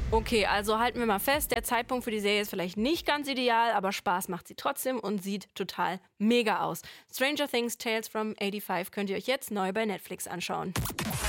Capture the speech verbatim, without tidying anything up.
Okay, also halten wir mal fest, der Zeitpunkt für die Serie ist vielleicht nicht ganz ideal, aber Spaß macht sie trotzdem und sieht total mega aus. Stranger Things Tales from fünfundachtzig könnt ihr euch jetzt neu bei Netflix anschauen.